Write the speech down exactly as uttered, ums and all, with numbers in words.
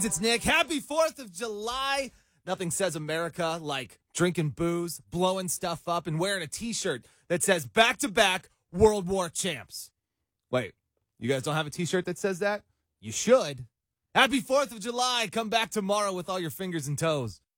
It's Nick. Happy fourth of July. Nothing says America like drinking booze, blowing stuff up, and wearing a t-shirt that says back-to-back World War champs. Wait, you guys don't have a t-shirt that says that? You should. Happy fourth of July. Come back tomorrow with all your fingers and toes.